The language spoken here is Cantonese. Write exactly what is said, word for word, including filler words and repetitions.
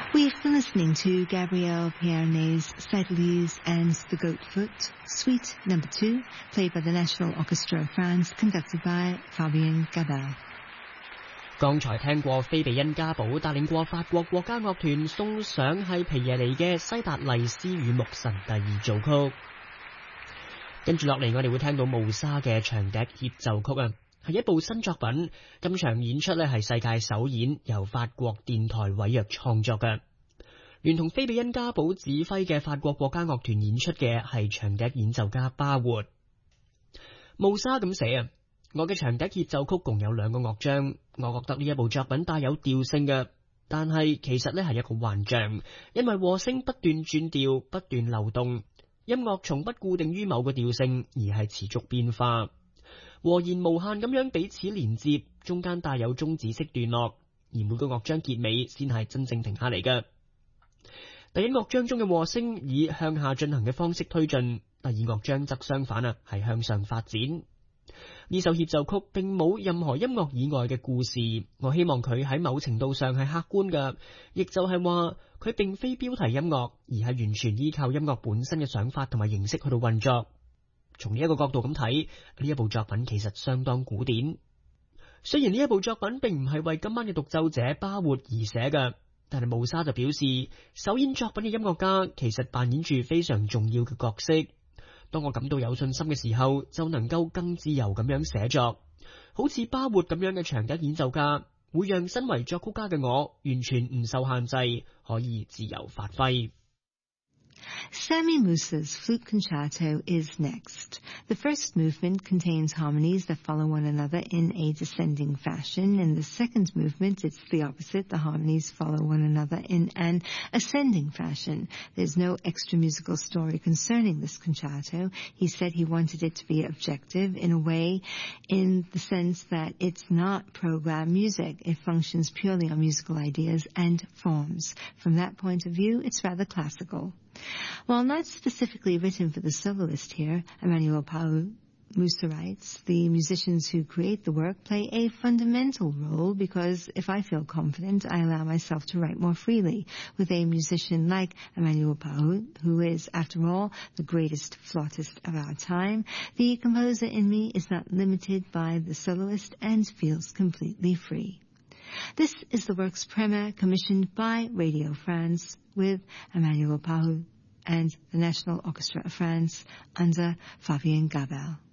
We've been listening to Gabrielle Pierne's Cyclese and the Goatfoot, Suite Number Two, played by the National Orchestra of France, conducted by Fabien Gabel. 剛才聽過菲比恩加堡帶領過法國國家樂團送上係皮耶尼嘅西達麗斯與牧神第二組曲。跟住落嚟我哋會聽到霧莎嘅長笛協奏曲啊，係一部新作品。今場演出呢係世界首演，由法國電台委約創作嘅。聯同菲比恩加堡指揮嘅法國國家樂團演出嘅係長笛演奏家巴活。霧莎咁寫啊，我嘅長笛協奏曲共有兩個樂章，我覺得呢一部作品帶有調性嘅，但係其實呢係一個幻象，因為和聲不斷轉調，不斷流動，音樂從不固定於某個調性，而係持續變化，和弦無限咁樣彼此連接，中間帶有終止式段落，而每個樂章結尾先係真正停下嚟嘅。第一樂章中嘅和聲以向下進行嘅方式推進，第二樂章則相反啊，係向上發展。呢首協奏曲並冇任何音樂以外嘅故事，我希望佢喺某程度上係客觀嘅，亦就係話佢並非標題音樂，而係完全依靠音樂本身嘅想法同埋形式去到運作。從呢一個角度咁睇，呢一部作品其實相當古典。雖然呢一部作品並唔係為今晚嘅獨奏者巴活而寫嘅，但係霧莎就表示，首演作品嘅音樂家其實扮演住非常重要嘅角色。當我感到有信心嘅時候，就能夠更自由咁樣寫作，好似巴活咁樣嘅長笛演奏家，會讓身為作曲家嘅我完全唔受限制，可以自由發揮。 Sami Musa's Flute Concerto is next. The first movement contains harmonies that follow one another in a descending fashion. In the second movement, it's the opposite. The harmonies follow one another in an ascending fashion. There's no extra musical story concerning this concerto. He said he wanted it to be objective in a way, in the sense that it's not program music. It functions purely on musical ideas and forms. From that point of view, it's rather classical. While not specifically written for the soloist here, Emmanuel Pau Musa writes, the musicians who create the work play a fundamental role because if I feel confident, I allow myself to write more freely. With a musician like Emmanuel Pau, who is, after all, the greatest flautist of our time, the composer in me is not limited by the soloist and feels completely free. This is the work's premiere commissioned by Radio France with Emmanuel Pau and the National Orchestra of France under Fabien Gabel.